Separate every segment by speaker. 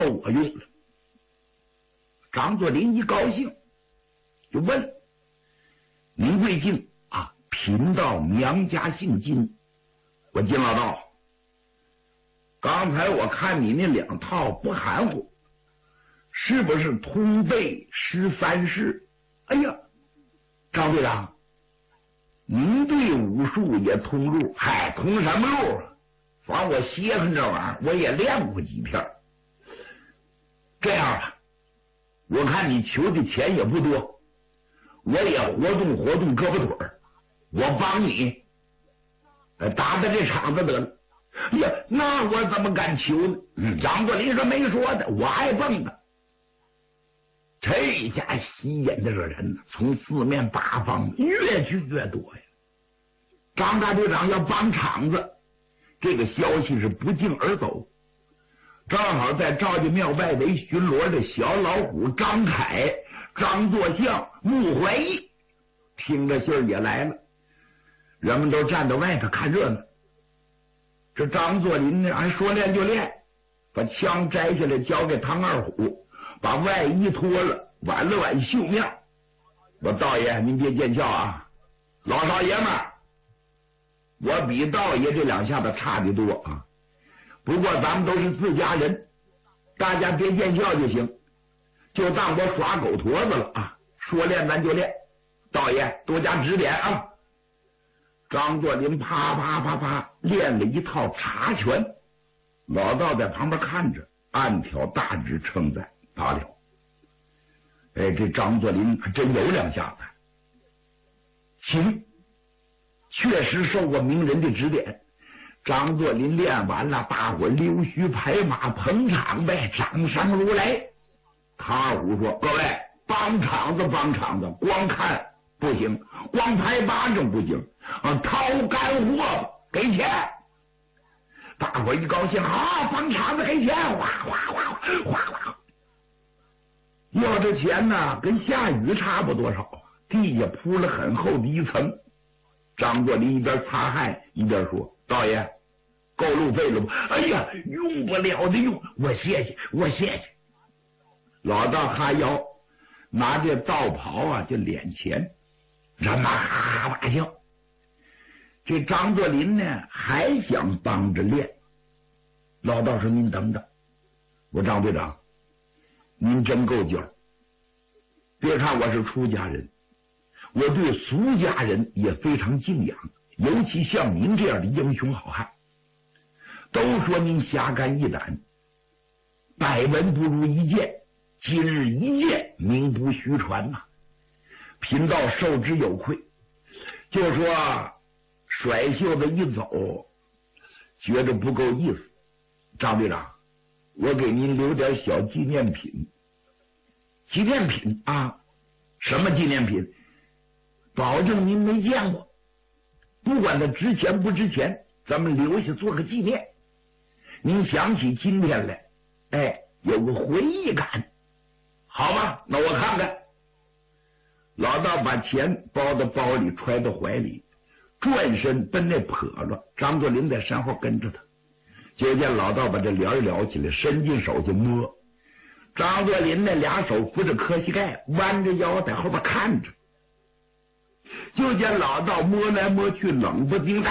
Speaker 1: 我用了。张作霖一高兴，就问：“您贵姓啊？”“贫道娘家姓金。”“我金老道，刚才我看你那2套不含糊，是不是通背13式？”“哎呀，张队长，您对武术也通路？”“嗨，通什么路啊？反正我歇哼这玩意儿，我也练过几片。这样吧，我看你求的钱也不多，我也活动活动胳膊腿儿，我帮你打打这场子得了。”“哎呀，那我怎么敢求呢？”张作霖说：“没说的，我爱蹦的。”这家吸引的这人呢，从4面8方越聚越多呀。张大队长要帮场子，这个消息是不胫而走。正好在赵家庙外围巡逻的小老虎张凯、张作相、穆怀义听着信儿也来了，人们都站在外头看热闹。这张作霖呢，还说练就练，把枪摘下来交给唐二虎，把外衣脱了，挽了挽袖面。“我道爷您别见笑啊，老少爷们儿，我比道爷这2下子差得多啊。不过咱们都是自家人，大家别见笑就行，就当我耍狗驼子了啊！说练咱就练，道爷多加指点啊！”张作霖啪啪啪啪练了一套茶拳，老道在旁边看着，暗挑大指称赞：“罢了，这张作霖还真有2下子，行，确实受过名人的指点。”张作霖练完了，大伙溜须拍马捧场呗，掌声如雷。唐二虎说：“各位，帮场子帮场子，光看不行，光拍巴掌不行啊，掏干货吧，给钱。”大伙一高兴，好，帮场子给钱，哗哗哗哗哗。要这钱呢，跟下雨差不多少，地下铺了很厚的一层。张作霖一边擦汗一边说：“道爷，够路费了吗？”“哎呀，用不了的用，我谢谢，我谢谢。”老道哈腰，拿着道袍啊就敛钱，人们哈哈大笑。这张作霖呢还想帮着练。老道说：“您等等，我张队长，您真够劲儿。别看我是出家人，我对俗家人也非常敬仰，尤其像您这样的英雄好汉。都说您侠肝义胆，百闻不如一见，今日一见，名不虚传呐。贫道受之有愧。就说甩袖子一走，觉得不够意思。张队长，我给您留点小纪念品。”“纪念品啊？什么纪念品？保证您没见过，不管它值钱不值钱，咱们留下做个纪念。您想起今天来，有个回忆感，好吧？那我看看。”老道把钱包到包里，揣到怀里，转身奔那笸箩。张作霖在身后跟着他，就见老道把这帘撩起来，伸进手去摸。张作霖那2手扶着磕膝盖，弯着腰在后边看着。就见老道摸来摸去，冷不丁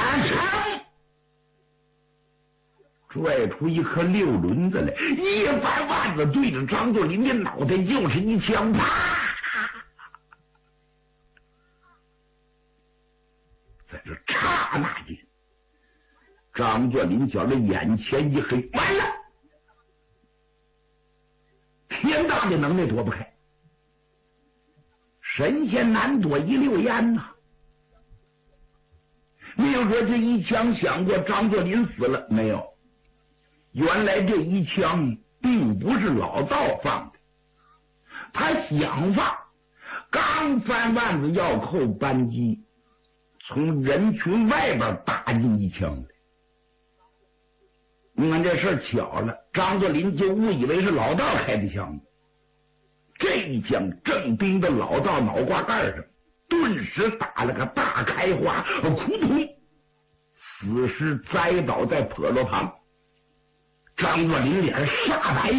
Speaker 1: 拽出一颗6轮子来，一翻腕子对着张作霖的脑袋就是一枪，啪！在这刹那间，张作霖觉得眼前一黑，完了！天大的能耐躲不开，神仙难躲一溜烟呐！你又说这一枪响过，张作霖死了没有？原来这一枪并不是老道放的，他想放，刚翻腕子要扣扳机，从人群外边打进一枪来。你看这事巧了，张作霖就误以为是老道开的枪，这一枪正盯到老道脑瓜盖上，顿时打了个大开花，扑通，死尸栽倒在笸箩旁。张作霖脸煞白，